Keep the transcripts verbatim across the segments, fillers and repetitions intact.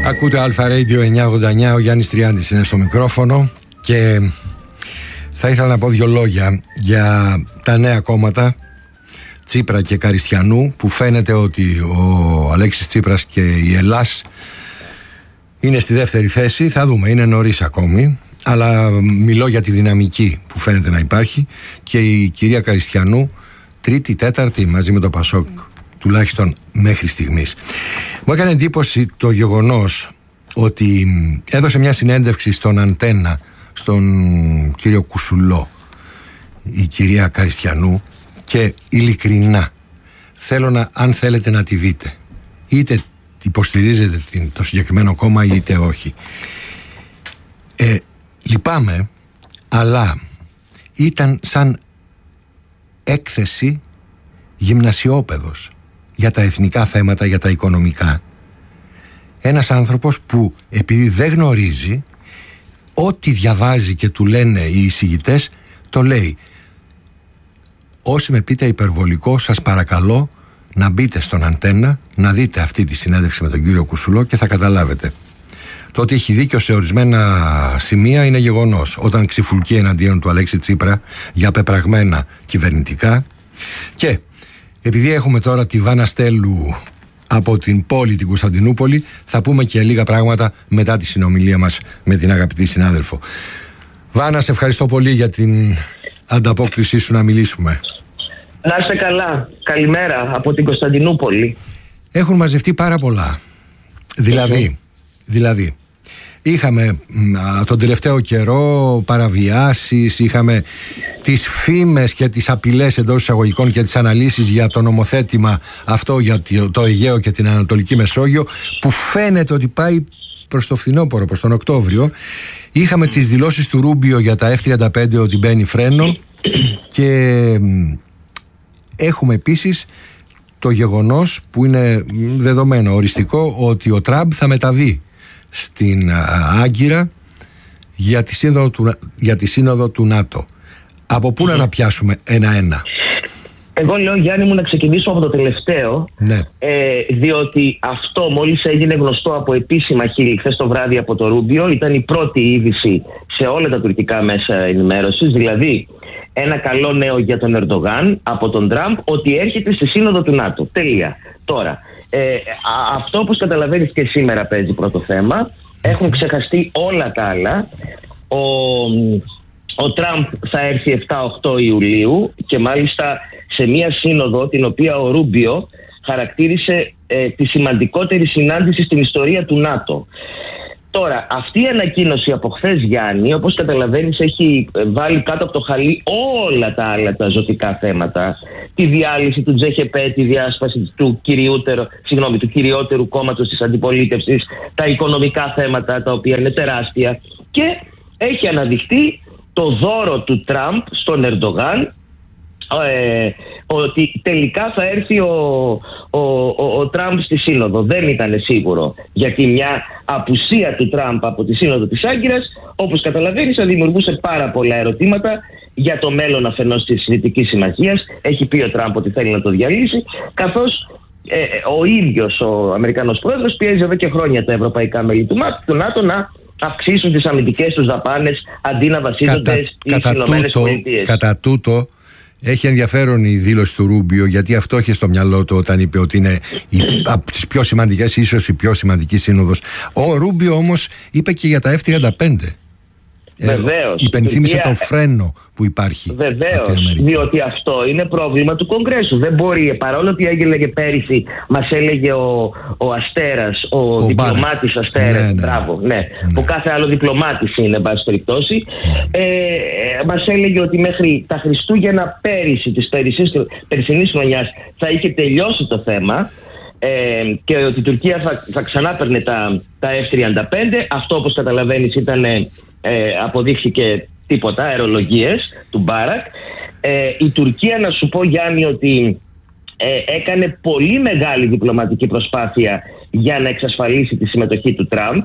Ακούτε Αλφα Radio εννιακόσια ογδόντα εννιά, ο Γιάννης Τριάντης είναι στο μικρόφωνο και θα ήθελα να πω δύο λόγια για τα νέα κόμματα Τσίπρα και Καριστιανού, που φαίνεται ότι ο Αλέξης Τσίπρας και η Ελλάς είναι στη δεύτερη θέση. Θα δούμε, είναι νωρίς ακόμη, αλλά μιλώ για τη δυναμική που φαίνεται να υπάρχει, και η κυρία Καριστιανού τρίτη, τέταρτη μαζί με το Πασόκ, τουλάχιστον μέχρι στιγμής. Μου έκανε εντύπωση το γεγονός ότι έδωσε μια συνέντευξη στον Αντένα, στον κύριο Κουσουλό, η κυρία Καριστιανού, και ειλικρινά θέλω να, αν θέλετε να τη δείτε, είτε υποστηρίζετε την, το συγκεκριμένο κόμμα είτε όχι, ε, λυπάμαι, αλλά ήταν σαν έκθεση γυμνασιόπαιδος για τα εθνικά θέματα, για τα οικονομικά. Ένας άνθρωπος που επειδή δεν γνωρίζει, ό,τι διαβάζει και του λένε οι εισηγητές το λέει. Όσοι με πείτε υπερβολικό, σας παρακαλώ να μπείτε στον Αντένα, να δείτε αυτή τη συνέντευξη με τον κύριο Κουσουλό και θα καταλάβετε. Το ότι έχει δίκιο σε ορισμένα σημεία είναι γεγονός. Όταν ξυφουλκεί εναντίον του Αλέξη Τσίπρα για πεπραγμένα κυβερνητικά. Και επειδή έχουμε τώρα τη Βάνα Στέλου από την πόλη την Κωνσταντινούπολη, θα πούμε και λίγα πράγματα μετά τη συνομιλία μας με την αγαπητή συνάδελφο. Βάνα, σε ευχαριστώ πολύ για την ανταπόκρισή σου να μιλήσουμε. Να είστε καλά. Καλημέρα από την Κωνσταντινούπολη. Έχουν μαζευτεί πάρα πολλά. Δηλαδή, δηλαδή είχαμε α, τον τελευταίο καιρό παραβιάσεις, είχαμε τις φήμες και τις απειλές εντός εισαγωγικών και τις αναλύσεις για το νομοθέτημα αυτό για το Αιγαίο και την Ανατολική Μεσόγειο, που φαίνεται ότι πάει προς το φθινόπωρο, προς τον Οκτώβριο. Είχαμε τις δηλώσεις του Ρούμπιο για τα εφ τριάντα πέντε ότι μπαίνει φρένο, και έχουμε επίσης το γεγονός που είναι δεδομένο, οριστικό, ότι ο Τραμπ θα μεταβεί στην Άγκυρα για τη σύνοδο του, για τη σύνοδο του ΝΑΤΟ. Από πού mm-hmm. να αναπιάσουμε ένα-ένα? Εγώ λέω, Γιάννη μου, να ξεκινήσω από το τελευταίο, ναι. ε, διότι αυτό μόλις έγινε γνωστό από επίσημα χείλη χθες το βράδυ από το Ρούμπιο, ήταν η πρώτη είδηση σε όλα τα τουρκικά μέσα ενημέρωσης, δηλαδή ένα καλό νέο για τον Ερντογάν από τον Τραμπ, ότι έρχεται στη σύνοδο του ΝΑΤΟ. Τελεία. Τώρα, ε, αυτό όπως καταλαβαίνεις και σήμερα παίζει πρώτο θέμα. Έχουν ξεχαστεί όλα τα άλλα. Ο, ο Τραμπ θα έρθει εφτά οκτώ Ιουλίου και μάλιστα σε μια σύνοδο την οποία ο Ρούμπιο χαρακτήρισε ε, τη σημαντικότερη συνάντηση στην ιστορία του ΝΑΤΟ. Τώρα, αυτή η ανακοίνωση από χθες, Γιάννη, όπως καταλαβαίνεις, έχει βάλει κάτω από το χαλί όλα τα άλλα τα ζωτικά θέματα. Τη διάλυση του Τζέχεπέ, τη διάσπαση του, κυριότερου, συγγνώμη, του κυριότερου κόμματος της αντιπολίτευσης, τα οικονομικά θέματα, τα οποία είναι τεράστια. Και έχει αναδειχθεί το δώρο του Τραμπ στον Ερντογάν, Ε, ότι τελικά θα έρθει ο, ο, ο, ο Τραμπ στη σύνοδο. Δεν ήταν σίγουρο, γιατί μια απουσία του Τραμπ από τη σύνοδο της Άγκυρας, όπως καταλαβαίνεις, θα δημιουργούσε πάρα πολλά ερωτήματα για το μέλλον αφενός της Δυτικής Συμμαχίας. Έχει πει ο Τραμπ ότι θέλει να το διαλύσει, καθώς ε, ο ίδιος ο Αμερικανός πρόεδρος πιέζει εδώ και χρόνια τα ευρωπαϊκά μέλη του, του ΝΑΤΟ να αυξήσουν τις αμυντικές τους δαπάνες αντί να βασίζονται στις Ηνωμένες Πολιτείες. Κατά τούτο, έχει ενδιαφέρον η δήλωση του Ρούμπιο, γιατί αυτό είχε στο μυαλό του όταν είπε ότι είναι η, από τις πιο σημαντικές, ίσως η πιο σημαντική σύνοδος. Ο Ρούμπιο όμως είπε και για τα εφ τριάντα πέντε. Βεβαίως. Υπενθύμησε Τουρκία... το φρένο που υπάρχει. Βεβαίως, διότι αυτό είναι πρόβλημα του Κογκρέσου. Δεν μπορεί, παρόλο ότι έγινε πέρυσι, μας έλεγε ο, ο Αστέρας, ο, ο διπλωμάτης Αστέρας, ναι, ναι, μπράβο, ναι, ναι. που κάθε άλλο διπλωμάτης είναι, εν πάση περιπτώσει, ναι. ε, μας έλεγε ότι μέχρι τα Χριστούγεννα πέρυσι, της περσινής χρονιάς, θα είχε τελειώσει το θέμα. Ε, και ότι η Τουρκία θα, θα ξανά παίρνε τα, τα εφ τριάντα πέντε. Αυτό, όπως καταλαβαίνεις, ήταν... Ε, αποδείχθηκε τίποτα, αερολογίες του Μπάρακ. Ε, η Τουρκία, να σου πω, Γιάννη, ότι ε, έκανε πολύ μεγάλη διπλωματική προσπάθεια για να εξασφαλίσει τη συμμετοχή του Τραμπ,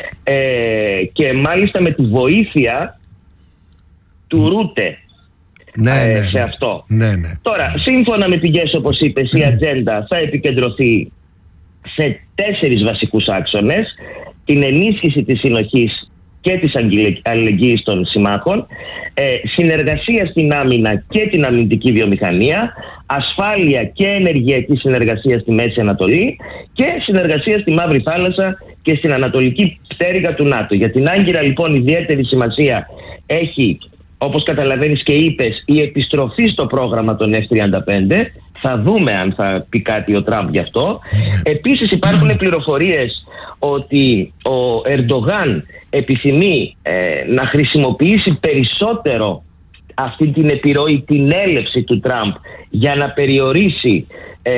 ε, και μάλιστα με τη βοήθεια του Ρούτε ναι, ε, ναι, σε αυτό. Ναι, ναι. Τώρα, σύμφωνα με πηγές, όπως είπες, η ατζέντα θα επικεντρωθεί σε τέσσερις βασικούς άξονες. την ενίσχυση της συνοχής και της αλληλεγγύης των συμμάχων, ε, συνεργασία στην άμυνα και την αμυντική βιομηχανία, ασφάλεια και ενεργειακή συνεργασία στη Μέση Ανατολή και συνεργασία στη Μαύρη Θάλασσα και στην Ανατολική πτέρυγα του ΝΑΤΟ. Για την Άγκυρα λοιπόν ιδιαίτερη σημασία έχει, όπως καταλαβαίνεις και είπες, η επιστροφή στο πρόγραμμα των εφ τριάντα πέντε. Θα δούμε αν θα πει κάτι ο Τραμπ γι' αυτό. Επίσης υπάρχουν πληροφορίες ότι ο Ερντογάν επιθυμεί ε, να χρησιμοποιήσει περισσότερο αυτή την επιρροή, την έλευση του Τραμπ για να περιορίσει ε,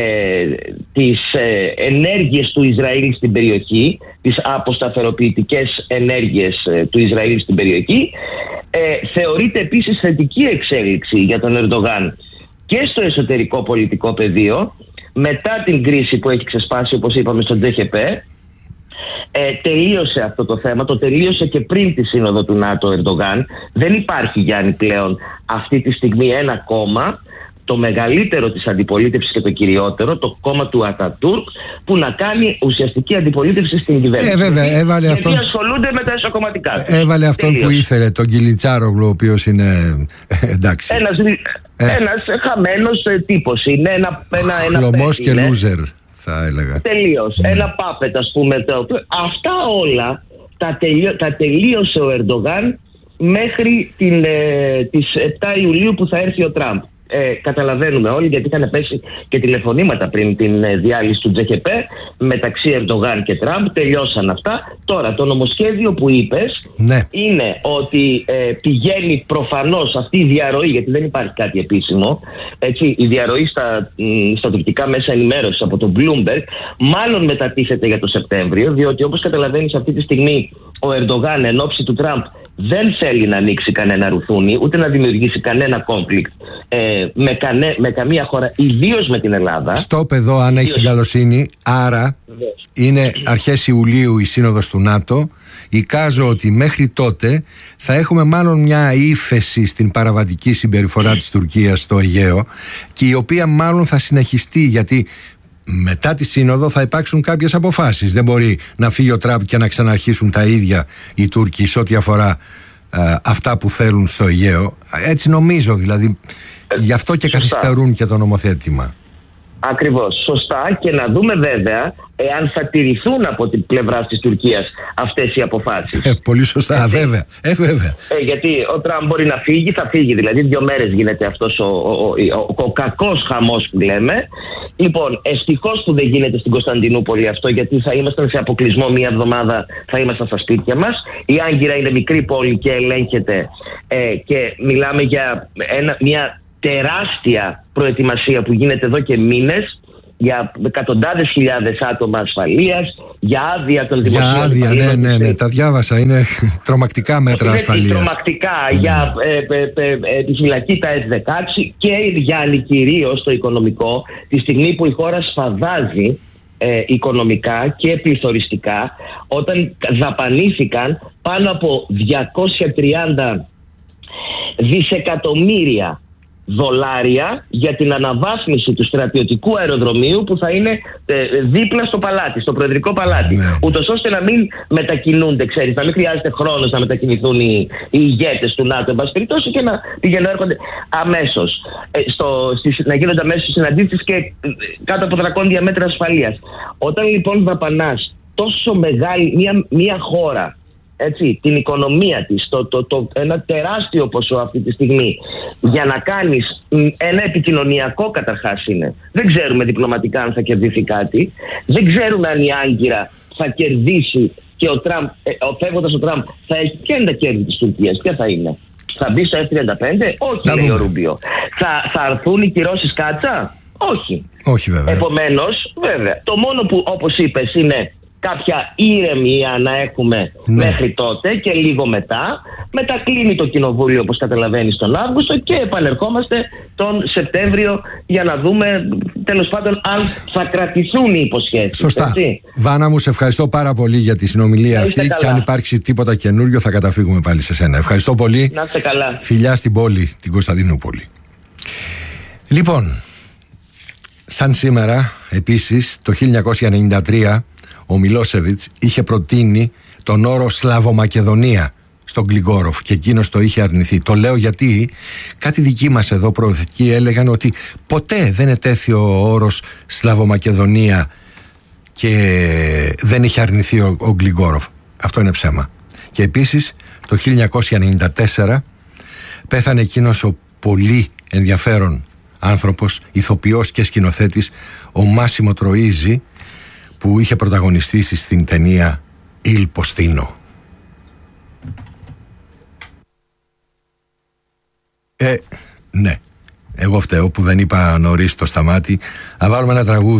τις ε, ενέργειες του Ισραήλ στην περιοχή, τις αποσταθεροποιητικές ενέργειες ε, του Ισραήλ στην περιοχή. Ε, θεωρείται επίσης θετική εξέλιξη για τον Ερντογάν και στο εσωτερικό πολιτικό πεδίο, μετά την κρίση που έχει ξεσπάσει, όπως είπαμε, στο τζι έιτς πι. Ε, τελείωσε αυτό το θέμα, το τελείωσε και πριν τη σύνοδο του ΝΑΤΟ Ερντογάν. Δεν υπάρχει, Γιάννη, πλέον αυτή τη στιγμή ένα κόμμα, το μεγαλύτερο της αντιπολίτευσης και το κυριότερο, το κόμμα του Ατατούρκ, που να κάνει ουσιαστική αντιπολίτευση στην κυβέρνηση. Ε, βέβαια, έβαλε γιατί αυτόν... ασχολούνται με τα εσωκομματικά. Έβαλε αυτόν Τελείως. που ήθελε, τον Κιλιτσάρογλου, ο οποίος είναι εντάξει. Ένας, ε. ένας χαμένος τύπος είναι, ένα, ένα, ένα χλωμός και λούζερ, θα έλεγα. Τελείως, mm. ένα πάπετ, ας πούμε. Το, αυτά όλα τα, τελείω, τα τελείωσε ο Ερντογάν μέχρι την, ε, τις επτά Ιουλίου που θα έρθει ο Τραμπ. Ε, καταλαβαίνουμε όλοι, γιατί είχαν πέσει και τηλεφωνήματα πριν την ε, διάλυση του τζι έιτς πι μεταξύ Ερντογάν και Τραμπ. Τελειώσαν αυτά. Τώρα το νομοσχέδιο που είπες, ναι, είναι ότι ε, πηγαίνει προφανώς αυτή η διαρροή, γιατί δεν υπάρχει κάτι επίσημο, έτσι, η διαρροή στα, μ, στα τουρκικά μέσα ενημέρωσης από τον Bloomberg μάλλον μετατίθεται για το Σεπτέμβριο, διότι όπως καταλαβαίνεις αυτή τη στιγμή ο Ερντογάν εν ώψη του Τραμπ δεν θέλει να ανοίξει κανένα ρουθούνι, ούτε να δημιουργήσει κανένα κόμπλικτ ε, με, κανέ, με καμία χώρα, ιδίως με την Ελλάδα. Στόπ εδώ, αν έχει την καλοσύνη. Άρα είναι αρχές Ιουλίου η σύνοδος του ΝΑΤΟ. Εικάζω ότι μέχρι τότε θα έχουμε μάλλον μια ύφεση στην παραβατική συμπεριφορά της Τουρκίας στο Αιγαίο, και η οποία μάλλον θα συνεχιστεί, γιατί μετά τη σύνοδο θα υπάρξουν κάποιες αποφάσεις. Δεν μπορεί να φύγει ο Τραμπ και να ξαναρχίσουν τα ίδια οι Τούρκοι σε ό,τι αφορά ε, αυτά που θέλουν στο Αιγαίο. Έτσι νομίζω, δηλαδή. Γι' αυτό και Σωστά. καθυστερούν και το νομοθέτημα. Ακριβώς, σωστά, και να δούμε βέβαια εάν θα τηρηθούν από την πλευρά της Τουρκίας αυτές οι αποφάσεις. Ε, πολύ σωστά, γιατί, βέβαια. Ε, βέβαια. Ε, γιατί ο Τραμπ μπορεί να φύγει, θα φύγει. Δηλαδή, δύο μέρες γίνεται αυτός ο, ο, ο, ο, ο κακός χαμός που λέμε. Λοιπόν, ευτυχώς που δεν γίνεται στην Κωνσταντινούπολη αυτό, γιατί θα ήμασταν σε αποκλεισμό μία εβδομάδα, θα ήμασταν στα σπίτια μας. Η Άγκυρα είναι μικρή πόλη και ελέγχεται, ε, και μιλάμε για ένα, μια τεράστια προετοιμασία που γίνεται εδώ και μήνες, για εκατοντάδες χιλιάδες άτομα ασφαλείας, για άδεια των δημοσίων. Για άδεια, ναι, ναι, ναι, τα διάβασα. Είναι τρομακτικά μέτρα ασφαλείας. Τρομακτικά, ναι. Για ε, ε, ε, ε, τη φυλακή τα εφ δεκαέξι και Γιάννη κυρίως το οικονομικό, τη στιγμή που η χώρα σφαδάζει ε, οικονομικά και πληθωριστικά, όταν δαπανήθηκαν πάνω από διακόσια τριάντα δισεκατομμύρια δολάρια για την αναβάθμιση του στρατιωτικού αεροδρομίου που θα είναι ε, δίπλα στο παλάτι, στο Προεδρικό Παλάτι. Ναι. Ούτως ώστε να μην μετακινούνται, ξέρεις, να μην χρειάζεται χρόνος να μετακινηθούν οι, οι ηγέτες του ΝΑΤΟ, εν πάση περιπτώσει, και να πηγαίνουν έρχονται αμέσως. Ε, στο, στις, να γίνονται αμέσως συναντήσεις και ε, κάτω από δρακόντια μέτρα ασφαλείας. Όταν λοιπόν δαπανάς τόσο μεγάλη μια, μια χώρα, έτσι, την οικονομία της, το, το, το, ένα τεράστιο ποσό αυτή τη στιγμή, για να κάνεις ένα επικοινωνιακό, καταρχάς είναι. Δεν ξέρουμε διπλωματικά αν θα κερδίσει κάτι. Δεν ξέρουμε αν η Άγκυρα θα κερδίσει και ο Τραμπ, ε, φεύγοντας ο Τραμπ, θα έχει. Ποια είναι τα κέρδη της Τουρκίας, ποια θα είναι? Θα μπει στο εφ τριάντα πέντε? Όχι, να λέει δούμε. Ο Ρούμπιο. Θα, θα αρθούν οι κυρώσεις κάτσα? Όχι. Όχι, βέβαια. Επομένως, βέβαια, το μόνο που, όπως είπες, είναι κάποια ηρεμία να έχουμε, ναι, μέχρι τότε και λίγο μετά. Μετά κλείνει το κοινοβούλιο, όπως καταλαβαίνεις, τον Αύγουστο, και επανερχόμαστε τον Σεπτέμβριο για να δούμε, τέλος πάντων, αν θα κρατηθούν οι υποσχέσεις. Σωστά. Έτσι. Βάνα μου, σε ευχαριστώ πάρα πολύ για τη συνομιλία αυτή, καλά. Και αν υπάρξει τίποτα καινούριο θα καταφύγουμε πάλι σε σένα. Ευχαριστώ πολύ. Να είστε καλά. Φιλιά στην πόλη, την Κωνσταντινούπολη. Λοιπόν, σαν σήμερα, επίσης, το χίλια εννιακόσια ενενήντα τρία, ο Μιλόσεβιτς είχε προτείνει τον όρο Σλαβομακεδονία στον Γκλιγκόροφ και εκείνος το είχε αρνηθεί. Το λέω γιατί κάτι δικοί μας εδώ προοδευτικοί έλεγαν ότι ποτέ δεν ετέθη ο όρος Σλαβομακεδονία και δεν είχε αρνηθεί ο, ο Γκλιγκόροφ. Αυτό είναι ψέμα. Και επίσης το χίλια εννιακόσια ενενήντα τέσσερα πέθανε εκείνος ο πολύ ενδιαφέρον άνθρωπος, ηθοποιός και σκηνοθέτης, ο Μάσιμο Τροΐζι, που είχε πρωταγωνιστήσει στην ταινία Il Postino. Ε, ναι, εγώ φταίω που δεν είπα νωρίς το σταμάτη. Να βάλουμε ένα τραγούδι